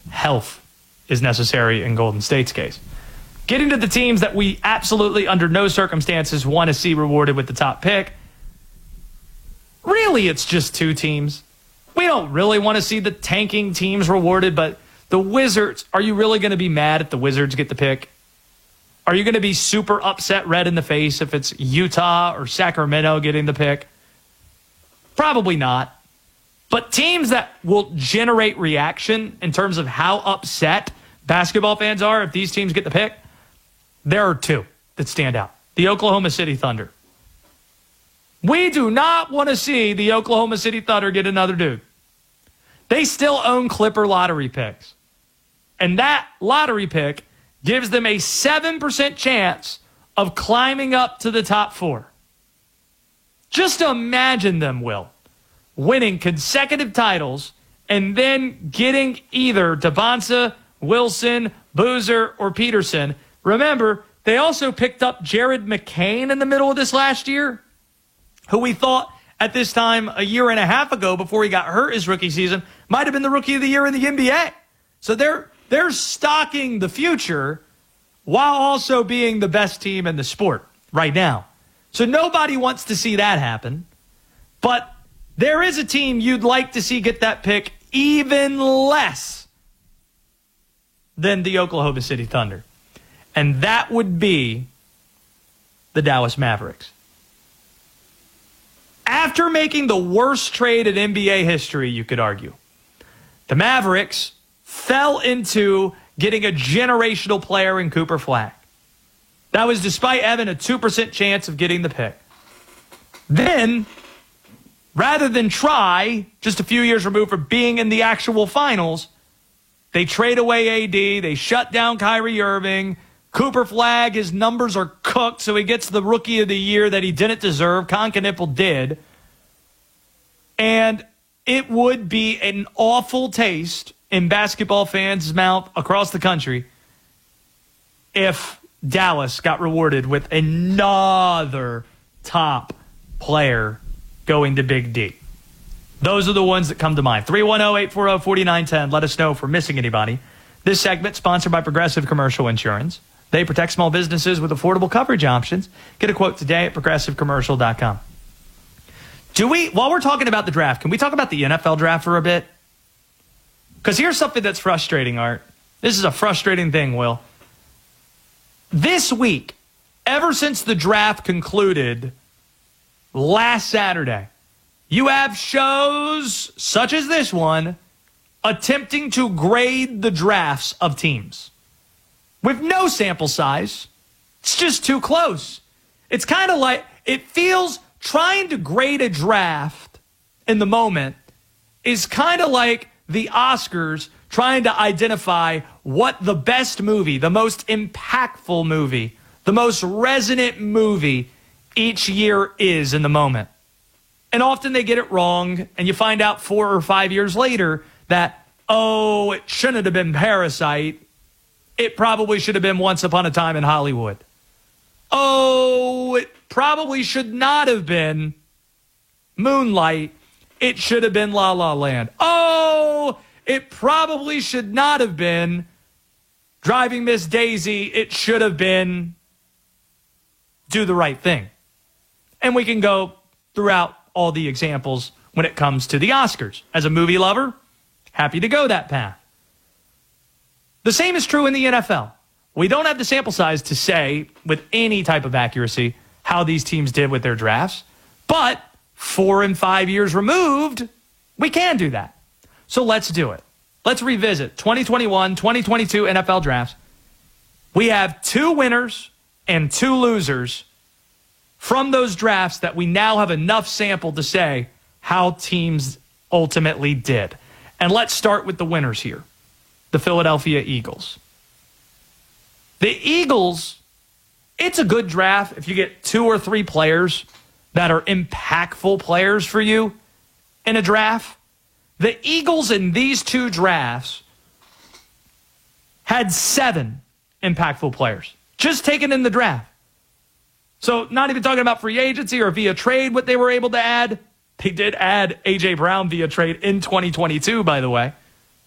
health is necessary in Golden State's case. Getting to the teams that we absolutely under no circumstances want to see rewarded with the top pick, really it's just two teams. We don't really want to see the tanking teams rewarded, but the Wizards, are you really going to be mad if the Wizards get the pick? Are you going to be super upset red in the face if it's Utah or Sacramento getting the pick? Probably not. But teams that will generate reaction in terms of how upset basketball fans are if these teams get the pick, there are two that stand out. The Oklahoma City Thunder. We do not want to see the Oklahoma City Thunder get another dude. They still own Clipper lottery picks. And that lottery pick gives them a 7% chance of climbing up to the top 4. Just imagine them, Will, winning consecutive titles and then getting either Devonta, Wilson, Boozer, or Peterson. Remember, they also picked up Jared McCain in the middle of this last year, who we thought at this time a year and a half ago before he got hurt his rookie season might have been the rookie of the year in the NBA. So they're stocking the future while also being the best team in the sport right now. So nobody wants to see that happen. But there is a team you'd like to see get that pick even less than the Oklahoma City Thunder. And that would be the Mavericks. After making the worst trade in NBA history, you could argue, the Mavericks fell into getting a generational player in Cooper Flag. That was despite having a 2% chance of getting the pick. Then, rather than try, just a few years removed from being in the actual finals, they trade away AD, they shut down Kyrie Irving. Cooper Flag, his numbers are cooked, so he gets the rookie of the year that he didn't deserve. Concanipple did. And it would be an awful taste in basketball fans' mouth across the country if Dallas got rewarded with another top player going to Big D. Those are the ones that come to mind. 310-840-4910. Let us know if we're missing anybody. This segment sponsored by Progressive Commercial Insurance. They protect small businesses with affordable coverage options. Get a quote today at progressivecommercial.com. While we're talking about the draft, can we talk about the NFL draft for a bit? Because here's something that's frustrating, Art. This is a frustrating thing, Will. This week, ever since the draft concluded last Saturday, you have shows such as this one attempting to grade the drafts of teams with no sample size. It's just too close. It's kind of like, it feels trying to grade a draft in the moment is kind of like the Oscars trying to identify what the best movie, the most impactful movie, the most resonant movie each year is in the moment. And often they get it wrong, and you find out 4 or 5 years later that, oh, it shouldn't have been Parasite. It probably should have been Once Upon a Time in Hollywood. Oh, it probably should not have been Moonlight. It should have been La La Land. Oh, it probably should not have been Driving Miss Daisy. It should have been Do the Right Thing. And we can go throughout all the examples when it comes to the Oscars. As a movie lover, happy to go that path. The same is true in the NFL. We don't have the sample size to say with any type of accuracy how these teams did with their drafts, but 4 and 5 years removed, we can do that. So let's do it. Let's revisit 2021, 2022 NFL drafts. We have 2 winners and 2 losers from those drafts that we now have enough sample to say how teams ultimately did. And let's start with the winners here, the Philadelphia Eagles. The Eagles, it's a good draft if you get 2 or 3 players that are impactful players for you in a draft. The Eagles in these 2 drafts had 7 impactful players just taken in the draft. So not even talking about free agency or via trade, what they were able to add. They did add A.J. Brown via trade in 2022, by the way.